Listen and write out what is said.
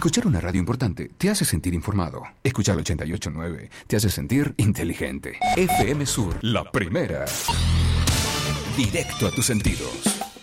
Escuchar una radio importante te hace sentir informado. Escuchar 88.9 te hace sentir inteligente. FM Sur, la primera. Directo a tus sentidos.